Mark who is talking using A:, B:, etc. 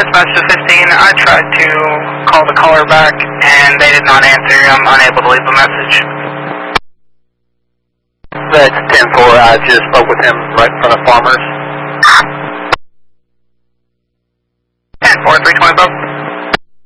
A: Dispatch to 15, I tried to call the caller back, and they did not answer. I'm unable to leave a message.
B: That's 10-4. I just spoke with him right in front of Farmers.